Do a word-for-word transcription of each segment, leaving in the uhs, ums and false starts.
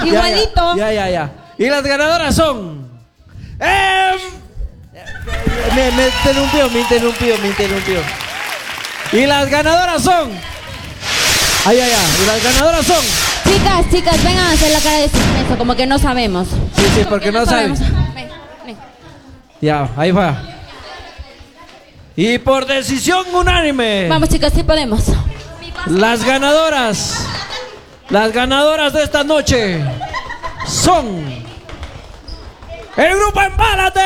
Igualito. Ya, ya, ya, ya. Y las ganadoras son... Eh... Me, me interrumpió, me interrumpió, me interrumpió. Y las ganadoras son... Ay, ay, ay. Y las ganadoras son... Chicas, chicas, vengan a hacer la cara de suspenso, como que no sabemos. Sí, sí, porque no, no saben. Ven, ven. Ya, ahí va. Y por decisión unánime. Vamos, chicas, sí podemos. Las ganadoras. Las ganadoras de esta noche son... ¡el grupo Embálate!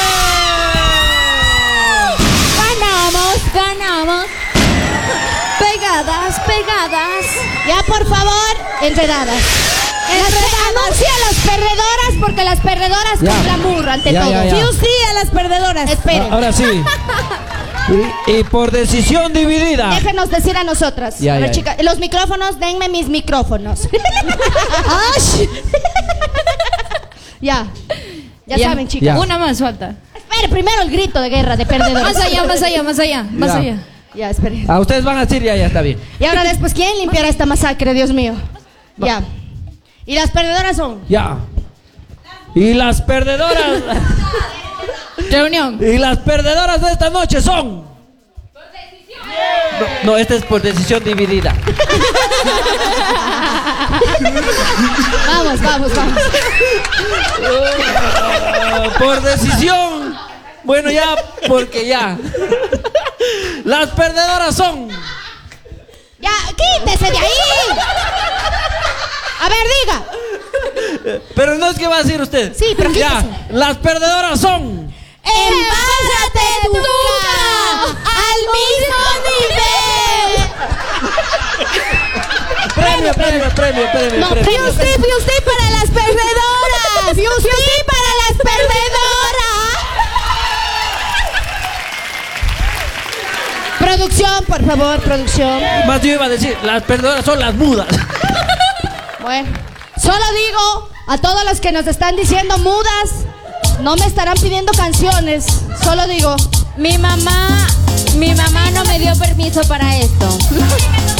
Ganamos, ganamos. Pegadas, pegadas. Ya, por favor, enredadas. Anuncia a las perdedoras porque las perdedoras Ya. con glamour ante Ya, todo. ya, ya. Sí o sí a las perdedoras. Esperen. A- Ahora sí. Y, y por decisión dividida. Déjenos decir a nosotras. Ya, a ver, ya, chicas, los micrófonos, denme mis micrófonos. ¡Ash! Ya. Ya, Ya. saben, chicas. Ya. Una más falta. Espere, primero el grito de guerra de perdedoras. Más allá, más allá, más allá, más Ya. allá. Ya, espere. A ustedes van a decir ya, ya está bien. Y ahora después, ¿quién limpiará esta masacre, Dios mío? Ya. Y las perdedoras son... Ya. Y las perdedoras. Reunión. Y las perdedoras de esta noche son... No, no, esta es por decisión dividida. Vamos, vamos, vamos. Ah, por decisión. Bueno, ya, porque ya. Las perdedoras son... Ya, quítese de ahí. A ver, diga. Pero no es que va a decir usted. Sí, pero ya. quítese. Las perdedoras son... ¡Embárrate, Tuca! ¡Al mismo nivel! Premio, premio, premio, premio, No, premio. fui usted, fui usted para las perdedoras. Fui usted para las perdedoras. Producción, por favor, producción. Más yo iba a decir, las perdedoras son las mudas. Bueno, solo digo a todos los que nos están diciendo mudas, no me estarán pidiendo canciones. Solo digo, Mi mamá, mi mamá no me dio permiso para esto.